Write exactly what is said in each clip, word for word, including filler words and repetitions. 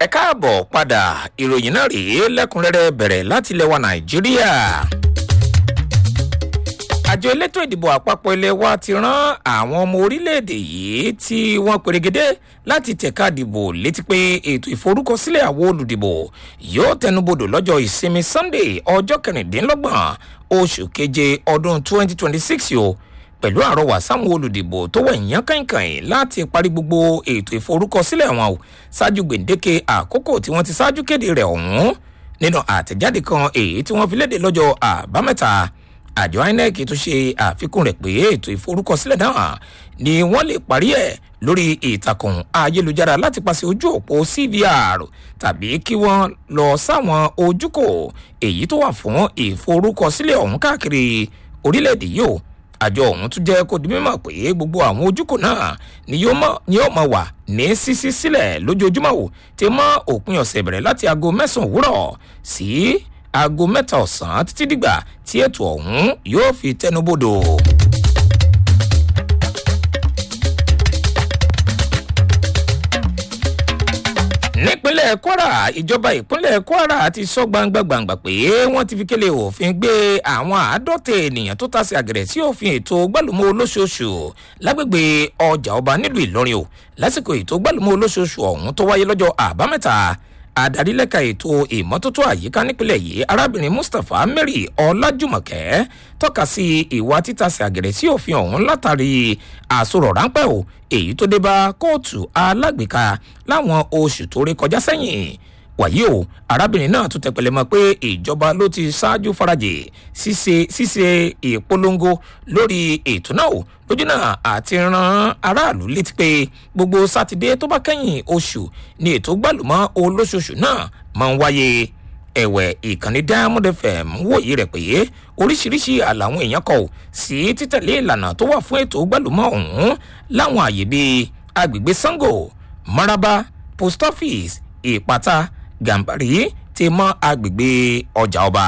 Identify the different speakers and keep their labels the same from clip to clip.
Speaker 1: ẹ káàbọ̀ padà ìròyìn náà rèé lẹ́kùnrẹ́rẹ́ bẹ̀rẹ̀ láti ilẹ̀ wa nàìjíríà. àjọ elétò ìdìbò àpapọ̀ ilé wa ti rán àwọn ọmọ orílẹ̀-èdè yìí tí wọ́n perégedé láti tẹ̀ka dìbò létí pé ètò ìforúkọsílẹ̀ àwọn olùdìbò yóò tẹnubodò lọ́jọ́ ìsinmi sunday ọjọ́ kẹrìndínlọ́gbọ̀n oṣù keje ọdún twenty twenty six o pẹ̀lú àrọwà sáwọn olùdìbò tó wẹ̀ yán kàìnkàìn láti parí gbogbo ètò ìforúkọsílẹ̀ wọn o ṣáájú gbèǹdéke àkókò tí wọ́n ti ṣáájú kéde rẹ̀ ọ̀hún nínú àtẹ̀jáde kan èyí tí wọ́n fi léde lọ́jọ́ àbámẹ́ta àjọ inec tó ṣe àfikún rẹ̀ pé ètò ìforúkọsílẹ̀ náà ni wọ́n lè parí ẹ̀ lórí ìtàkùn ayélujára láti pàṣẹ ojú òpó c v r tàbí kí wọ́n lọ sáwọn ojúkò èyí tó wà fún ìforúkọsílẹ̀ ọ̀hún káàkiri orílẹ̀-èdè yìí o àjọ ọ̀hún tún jẹ́ kó di mímọ̀ pé gbogbo àwọn ojúkò náà ni yóò máa wà ní sísí sílẹ̀ lójoojúmọ́ o tí mọ́ òpin ọ̀sẹ̀ bẹ̀rẹ̀ láti aago mẹ́sàn-án òwúrọ̀ sí aago mẹ́ta ọ̀sán títí dìgbà tí ètò ọ̀hún yóò fi tẹnubodò. nípínlẹ̀ kwara ìjọba ìpínlẹ̀ kwara ti sọ gbangbàngbà pé wọ́n ti fi kélé òfin gbé àwọn àádọ́ta ènìyàn tó tàsé àgẹ̀rẹ̀ sí òfin ètò gbálùmọ́ olóṣooṣù lágbègbè ọjà ọba nílùú ìlọrin o lásìkò ètò gbálùmọ́ olóṣooṣù ọ̀hún tó wáyé lọ́jọ́ àbámẹ́ta adarí lẹ́ka ètò ìmọ́tótó àyíká nípínlẹ̀ yìí arábìnrin mustapha mary ọlájúmọ̀kẹ́ tọ́ka sí ìwà títàsé àgẹ̀rẹ̀ sí òfin ọ̀hún látàrí àsọ̀rọ̀ ráńpẹ́ o èyí tó dé bá kóòtù alágbèéká láwọn oṣù tó rí kọjá sẹ́yìn wàyí o arábìnrin náà tún tẹpẹlẹ mọ pé ìjọba ló ti ṣáájú farajì ṣíṣe ṣíṣe ìpolongo lórí ètò náà lójú náà àti ran aráàlú létí pé gbogbo sátidé tó bá kẹ́yìn oṣù ni ètò gbàlùmọ́ olóṣooṣù náà máa ń wáyé ẹ̀wẹ̀ ìkànnì diamond fm wòye rẹ̀ pé oríṣiríṣi àlàwọn èèyàn kọ̀ sí títẹ̀lé ìlànà tó wà fún ètò gbàlùmọ́ ọ̀hún láwọn àyè bíi agbègbè sango maraba post office ìpàtà gàmbàrí ti mọ agbègbè ọjà ọba.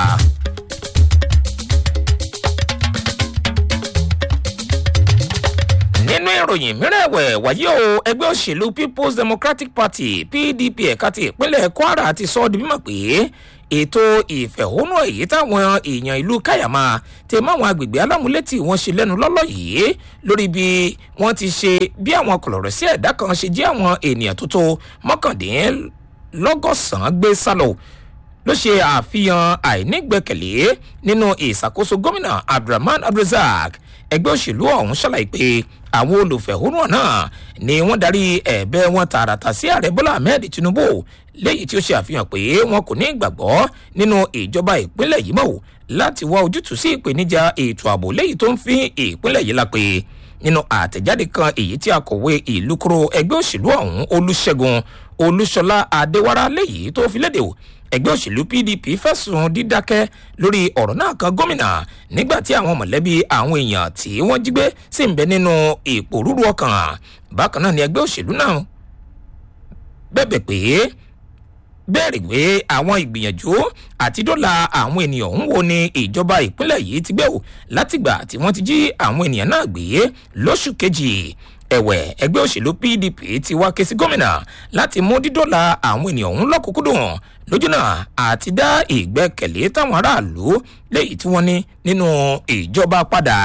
Speaker 1: nínú ìròyìn mìíràn ẹ̀wẹ̀ wáyé o ẹgbẹ́ òṣèlú people's democratic party p d p ẹ̀ka ti ìpínlẹ̀ kwara ti sọ ọ́ di mímọ̀ pé ètò ìfẹ̀hónú èyí táwọn èèyàn ìlú káyàmá ti máwọn agbègbè alámúlétì wọn ṣe lẹ́nu lọ́lọ́ yìí lórí bí wọ́n ti ṣe bí àwọn kọ̀lọ̀rọ̀ sí ẹ̀dá kan ṣe jẹ́ àwọn ènìyàn tó tó mọ́kàndínlẹ́ lọ́gọ́sàn-án gbé sálọ ló ṣe àfihàn àìnígbẹ́kẹ̀lé nínú ìṣàkóso gómìnà abdulrahman abdulrazak ẹgbẹ́ òṣèlú ọ̀hún ṣàlàyé pé àwọn olùfẹ̀hónúhàn náà ni wọ́n darí ẹ̀bẹ̀ wọn tààràtà sí ààrẹ bọ́lá ahmed tinubu léyìí tí ó ṣe àfihàn pé wọn kò ní ìgbàgbọ́ nínú ìjọba ìpínlẹ̀ yìí mọ́ láti wá ojútùú sí ìpèníjà ètò ààbò léyìí tó ń fi ìpínlẹ̀ yìí lápè nínú àtẹ̀jáde kan èyí tí akọ̀wé ìlú kúrò ẹgbẹ́ òṣèlú ọ̀hún olùṣègùn olúṣọlá adéwárá léyìí tó fi léde o ẹgbẹ́ òṣèlú p d p fẹ̀sùn dídákẹ́ lórí ọ̀rọ̀ náà kan gómìnà nígbà tí àwọn mọ̀lẹ́bí àwọn èèyàn tí wọ́n jí gbé sì ń bẹ nínú ipò rúru ọkàn bákan náà ni ẹgbẹ́ òṣèlú náà bẹ̀bẹ̀ pé bẹ́ẹ̀rẹ̀ pé àwọn ìgbìyànjú àti dọ́là àwọn ènìyàn ń wo ni ìjọba ìpínlẹ̀ yìí ti gbé o látìgbà tí wọ́n ti jí àwọn ènìyàn náà gbé lóṣù kejì ẹ̀wẹ̀ ẹgbẹ́ òṣèlú p d p ti wá ké sí gómìnà láti mú dídọ́là àwọn ènìyàn ọ̀hún lọ́kùnkúndùn lójú náà àti dá ìgbẹ́kẹ̀lé táwọn aráàlú léyìí tí wọ́n ní nínú ìjọba padà.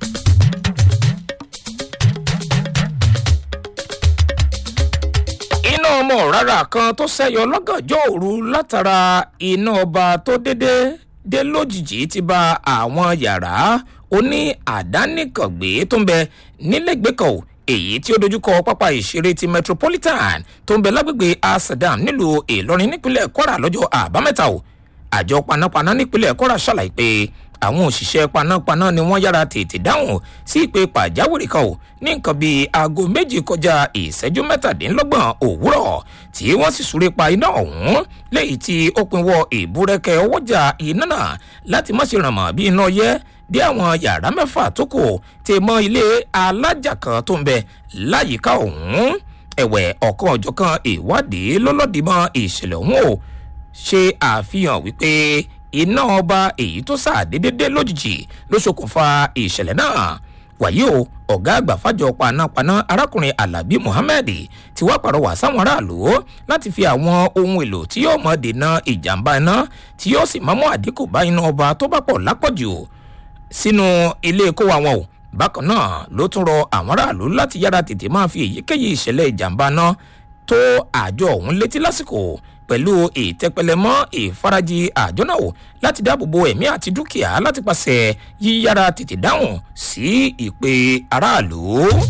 Speaker 1: iná ọmọ rárá kan tó ṣẹ́yọ lọ́gànjọ́ òru látara iná ọba tó dédé dé lójijì ti ba àwọn yàrá oní àdánìkàngbé tó ń bẹ nílẹ̀gbẹ́ kan èyí tí ó dojúkọ pápá ìṣeré ti metropolitan tó ń bẹ lágbègbè asadam nílùú ìlọrin nípínlẹ̀ kwara lọ́jọ́ àbámẹ́ta o àjọ panápaná nípínlẹ̀ kwara ṣàlàyé pé àwọn òṣìṣẹ́ panápaná ni wọ́n yára tètè dáhùn sí ìpè pàjáwìrì kan o ní nǹkan bíi aago méjì kọjá ìṣẹ́jú mẹ́tàdínlọ́gbọ̀n òwúrọ̀ tí wọ́n sì súré pa iná ọ̀hún léyìí tí ó pinwọ́ ìbúrẹ́kẹ́ ọwọ́jà iná náà láti má ṣe ràn mọ́ bí iná yẹ dé àwọn yàrá mẹ́fà tó kù ti mọ ilé alájà kan tó ń bẹ láyìíká ọ̀hún ẹ̀wẹ̀ ọ̀kan ọ̀jọ̀kan ìwádìí lọ́lọ́dìmọ̀ ìṣẹ̀lẹ̀ ọ̀hún ò ṣe àfihàn wípé iná ọba èyí tó ṣàdédé dé lójijì ló ṣokùnfà ìṣẹ̀lẹ̀ náà wàyí o ọ̀gá àgbà fàjọ panápaná arákùnrin alábí muhammed ti wá pàrọwà sáwọn aráàlú láti fi àwọn ohun èlò tí yóò mọ dènà ìjàmbá iná tí yóò sì mọ́ mọ́ àdínkù bá iná ọba tó bá pọ̀ lápọ̀jù sínú ilé kó wa wọn o bákan náà ló tún rọ àwọn aráàlú láti yára tètè máa fi èyíkéyìí ìṣẹ̀lẹ̀ ìjàmbá náà tó àjọ ọ̀hún létí lásìkò pẹ̀lú ìtẹ́pẹlẹmọ́ ìfarajì àjọ náà láti dáàbòbo ẹ̀mí àti dúkìá láti pàṣẹ yíyára tètè dáhùn sí ìpè aráàlú.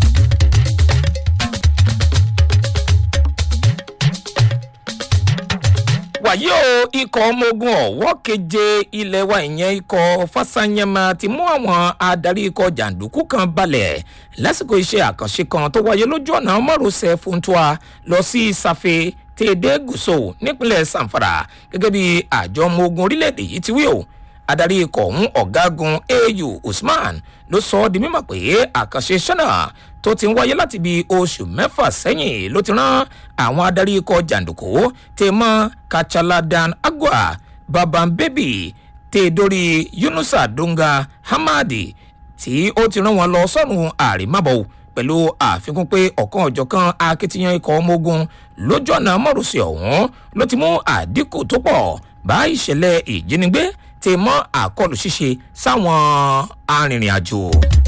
Speaker 1: wàyí o ikọ̀ ọmọ ogun ọ̀wọ́ keje ilé wa ìyẹn ikọ̀ fásányẹmà ti mú àwọn adarí ikọ̀ jàǹdùkú kan balẹ̀ lásìkò iṣẹ́ àkànṣe kan tó wáyé lójú ọ̀nà márosẹ̀ funtua lọ sí safe tèdè gùsò nípínlẹ̀ sanfara gẹ́gẹ́ bí àjọ ọmọ ogun orílẹ̀-èdè yìí ti wí o adarí ikọ̀ ọ̀hún ọ̀gágun au usman ló sọ ọ́ di mímọ̀ pé àkànṣe sọ́nà tó ti ń wáyé láti bí oṣù mẹ́fà sẹ́yìn ló ti rán àwọn adarí ikọ̀ jàǹdùkú tèmọ́ kachaladan agua babambebi tèdórí yunusa dunga hamadi tí ó ti rán wọn lọ sọ́run àrèmábọ̀ pẹ̀lú àfikún pé ọ̀kan ọ̀jọ̀kan akitiyan ikọ̀ ọmọ ogun lójú ọ̀nà mọ́rùsì ọ̀hún ló ti mú àdínkù tó pọ̀ bá ìṣẹ̀lẹ̀ ìjínigbé ti mọ́ àkọlù ṣíṣe sáwọn arìnrìn-àjò.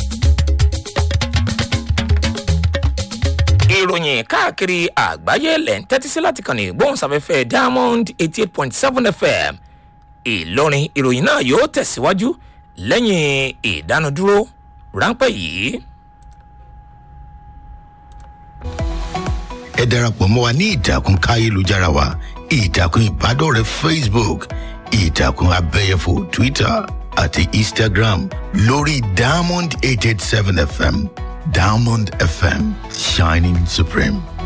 Speaker 1: ìròyìn káàkiri àgbáyé lẹ̀ ń tẹ́tí sí láti kàn ní gbóhùnsáfẹ́fẹ́ diamond eighty eight point seven fm ìlọrin ìròyìn náà yóò tẹ̀síwájú lẹ́yìn ìdánudúró ráńpẹ́ yìí.
Speaker 2: ẹ darapọ̀ mọ́ wa ní ìtàkùn káyélujára wa ìtàkùn ìbádọ́rẹ̀ẹ́ facebook ìtàkùn abẹ́yẹfò twitter àti instagram lórí diamond eight eight seven fm diamond fm shining supreme.